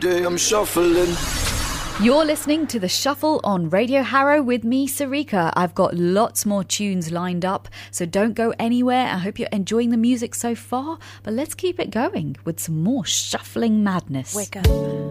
day I'm shuffling. You're listening to The Shuffle on Radio Harrow with me, Sarika. I've got lots more tunes lined up, so don't go anywhere. I hope you're enjoying the music so far, but let's keep it going with some more shuffling madness. Wake up.